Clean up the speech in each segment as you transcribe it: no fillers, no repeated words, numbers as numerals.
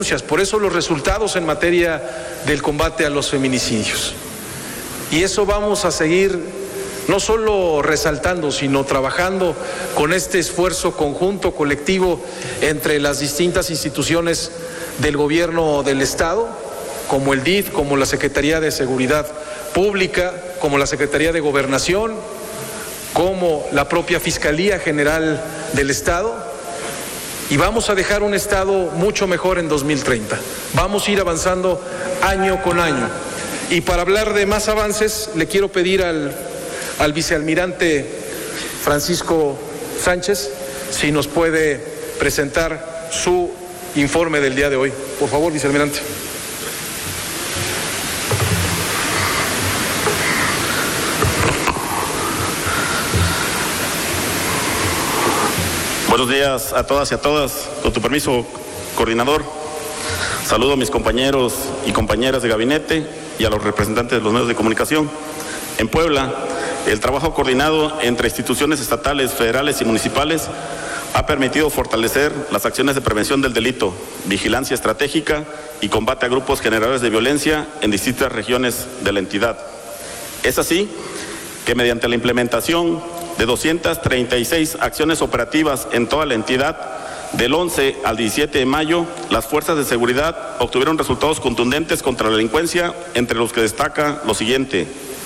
Por eso los resultados en materia del combate a los feminicidios. Y eso vamos a seguir no solo resaltando, sino trabajando con este esfuerzo conjunto, colectivo, entre las distintas instituciones del gobierno del Estado, como el DIF, como la Secretaría de Seguridad Pública, como la Secretaría de Gobernación, como la propia Fiscalía General del Estado, y vamos a dejar un Estado mucho mejor en 2030. Vamos a ir avanzando año con año. Y para hablar de más avances, le quiero pedir al vicealmirante Francisco Sánchez si nos puede presentar su informe del día de hoy. Por favor, vicealmirante. Buenos días a todas y a todas. Con tu permiso, coordinador, saludo a mis compañeros y compañeras de gabinete y a los representantes de los medios de comunicación. En Puebla, el trabajo coordinado entre instituciones estatales, federales y municipales ha permitido fortalecer las acciones de prevención del delito, vigilancia estratégica y combate a grupos generadores de violencia en distintas regiones de la entidad. Es así que mediante la implementación de 236 acciones operativas en toda la entidad, del 11 al 17 de mayo, las fuerzas de seguridad obtuvieron resultados contundentes contra la delincuencia, entre los que destaca lo siguiente: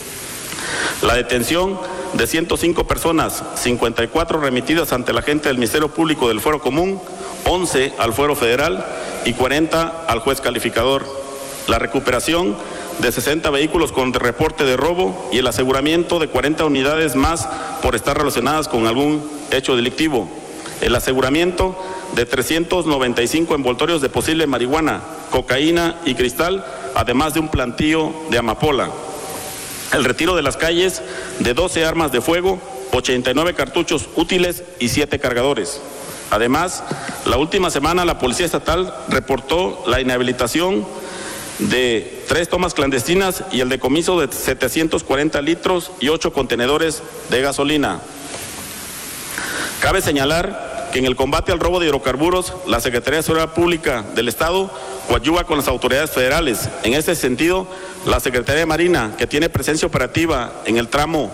la detención de 105 personas, 54 remitidas ante la agente del Ministerio Público del Fuero Común, 11 al Fuero Federal y 40 al juez calificador. La recuperación de 60 vehículos con reporte de robo y el aseguramiento de 40 unidades más por estar relacionadas con algún hecho delictivo. El aseguramiento de 395 envoltorios de posible marihuana, cocaína y cristal, además de un plantío de amapola. El retiro de las calles de 12 armas de fuego, 89 cartuchos útiles y 7 cargadores. Además, la última semana la Policía Estatal reportó la inhabilitación de 3 tomas clandestinas y el decomiso de 740 litros y 8 contenedores de gasolina. Cabe señalar que en el combate al robo de hidrocarburos, la Secretaría de Seguridad Pública del Estado coadyuva con las autoridades federales. En este sentido, la Secretaría de Marina, que tiene presencia operativa en el tramo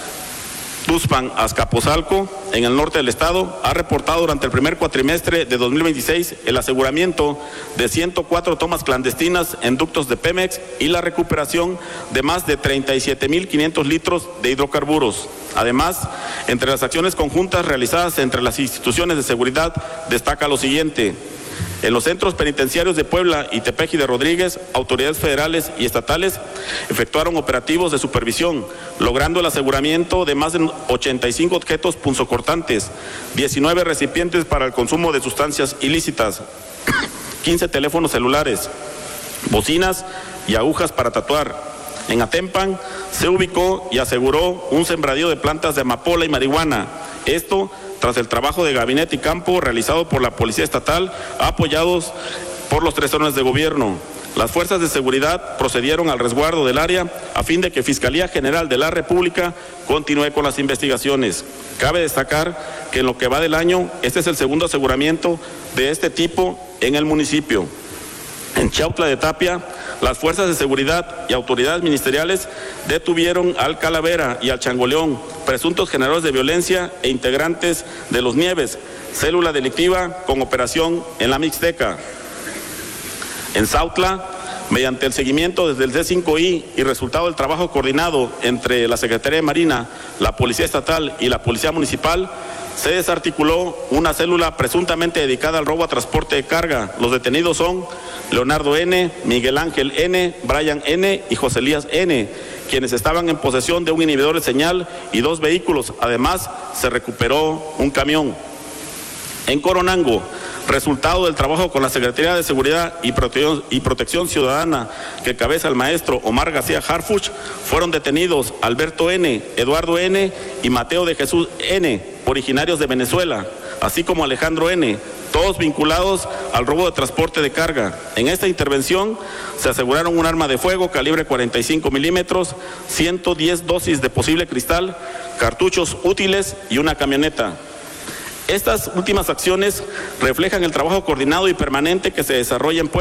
Tuxpan-Azcapotzalco, en el norte del estado, ha reportado durante el primer cuatrimestre de 2026 el aseguramiento de 104 tomas clandestinas en ductos de Pemex y la recuperación de más de 37.500 litros de hidrocarburos. Además, entre las acciones conjuntas realizadas entre las instituciones de seguridad, destaca lo siguiente: en los centros penitenciarios de Puebla y Tepeji de Rodríguez, autoridades federales y estatales efectuaron operativos de supervisión, logrando el aseguramiento de más de 85 objetos punzocortantes, 19 recipientes para el consumo de sustancias ilícitas, 15 teléfonos celulares, bocinas y agujas para tatuar. En Atempan se ubicó y aseguró un sembradío de plantas de amapola y marihuana. Esto tras el trabajo de gabinete y campo realizado por la Policía Estatal, apoyados por los 3 órdenes de gobierno. Las fuerzas de seguridad procedieron al resguardo del área a fin de que Fiscalía General de la República continúe con las investigaciones. Cabe destacar que en lo que va del año, este es el segundo aseguramiento de este tipo en el municipio. En Chautla de Tapia, las fuerzas de seguridad y autoridades ministeriales detuvieron al Calavera y al Changoleón, presuntos generadores de violencia e integrantes de los Nieves, célula delictiva con operación en la Mixteca. En Zautla, mediante el seguimiento desde el C5I y resultado del trabajo coordinado entre la Secretaría de Marina, la Policía Estatal y la Policía Municipal, se desarticuló una célula presuntamente dedicada al robo a transporte de carga. Los detenidos son Leonardo N., Miguel Ángel N., Brian N. y José Elías N., quienes estaban en posesión de un inhibidor de señal y 2 vehículos. Además, se recuperó un camión. En Coronango, resultado del trabajo con la Secretaría de Seguridad y Protección Ciudadana que cabeza el maestro Omar García Harfuch, fueron detenidos Alberto N., Eduardo N. y Mateo de Jesús N., originarios de Venezuela, así como Alejandro N., todos vinculados al robo de transporte de carga. En esta intervención se aseguraron un arma de fuego calibre 45 milímetros, 110 dosis de posible cristal, cartuchos útiles y una camioneta. Estas últimas acciones reflejan el trabajo coordinado y permanente que se desarrolla en Puebla.